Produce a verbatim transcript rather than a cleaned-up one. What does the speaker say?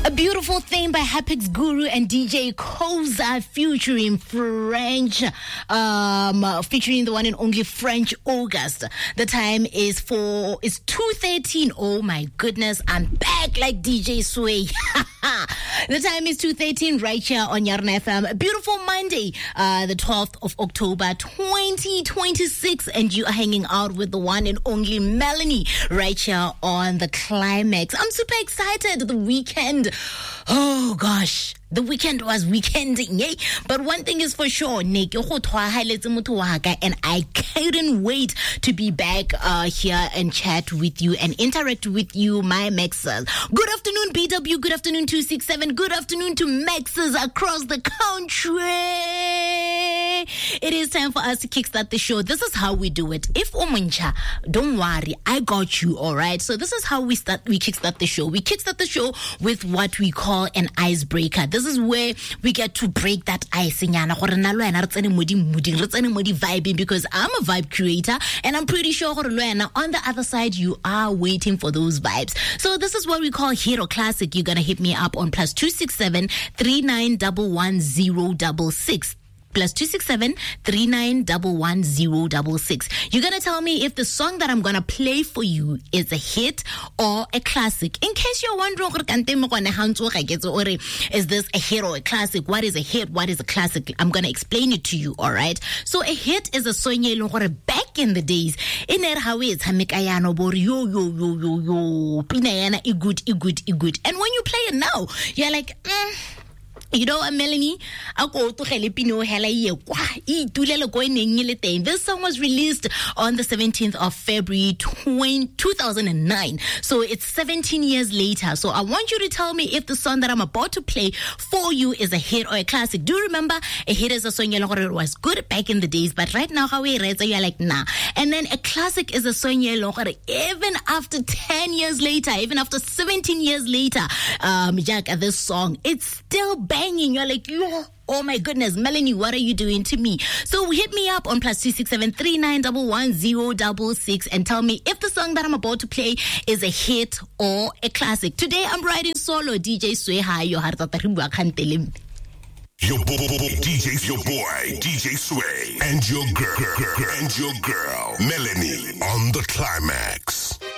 A beautiful thing by Hapix Guru and D J Koza featuring French, um, featuring the one and only French August. The time is for, it's two thirteen. Oh my goodness, I'm back like D J Sway. The time is two thirteen right here on Yarna F M. A beautiful Monday, uh, the twelfth of October, twenty twenty-six. And you are hanging out with the one and only Melanie right here on The Climax. I'm super excited. The weekend. Oh gosh. The weekend was weekending, eh? But one thing is for sure, and I couldn't wait to be back uh, here and chat with you and interact with you, my Maxers. Good afternoon, B W. Good afternoon, two six seven. Good afternoon to Maxers across the country. It is time for us to kickstart the show. This is how we do it. If Omuncha, don't worry, I got you, all right? So this is how we start. We kickstart the show. We kickstart the show with what we call an icebreaker. This is where we get to break that ice because I'm a vibe creator and I'm pretty sure on the other side you are waiting for those vibes. So this is what we call Hero Classic. You're gonna hit me up on plus two six seven three nine one one zero six six. Plus two six seven three nine one one zero six six. You're gonna tell me if the song that I'm gonna play for you is a hit or a classic. In case you're wondering, is this a hit or a classic? What is a hit? What is a classic? I'm gonna explain it to you. All right. So a hit is a song back in the days. In there, how is Hamikayano bor yo yo yo yo yo pinayana igud igud igud. And when you play it now, you're like. Mm, You know, Melanie, this song was released on the seventeenth of February two thousand nine. So it's seventeen years later. So I want you to tell me if the song that I'm about to play for you is a hit or a classic. Do you remember a hit is a song it was good back in the days, but right now how we read, so you're like, nah. And then a classic is a song even after ten years later, even after seventeen years later, um, Jack, this song, it's still banging. You're like, yo, oh my goodness, Melanie, what are you doing to me? So hit me up on plus two six seven three nine one one zero six six and tell me if the song that I'm about to play is a hit or a classic. Today I'm riding solo. D J Sway, hi, your heart. Your boy, D J, your boy, D J Sway, and your girl, and your girl, Melanie, on The Climax.